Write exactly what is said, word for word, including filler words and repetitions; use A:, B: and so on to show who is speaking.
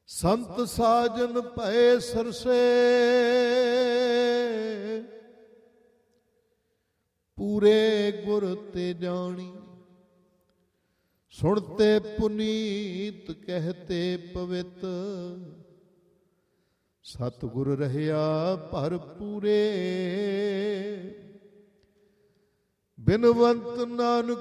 A: ਸੰਤ ਸਾਜਨ ਭਏ ਸਰਸੇ, ਪੂਰੇ ਗੁਰ ਤੇ ਜਾਣੀ। ਸੁਣਤੇ ਪੁਨੀਤ ਕਹਤੇ ਪਵਿੱਤ, ਸਤਿਗੁਰ ਰਹਿਆ ਭਰਪੂਰੇ। ਬਿਨਵੰਤ ਨਾਨਕ